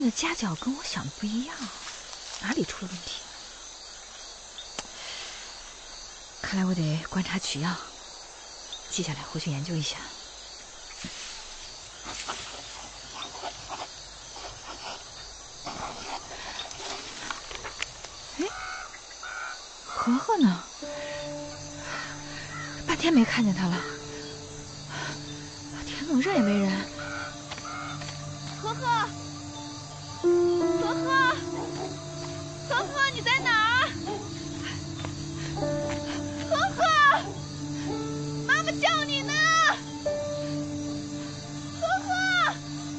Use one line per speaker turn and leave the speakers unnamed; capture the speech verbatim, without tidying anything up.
那家教跟我想的不一样，哪里出了问题？看来我得观察取样，记下来回去研究一下。哎，和和呢？半天没看见他了，田总认也没人。和和，和和，和和，你在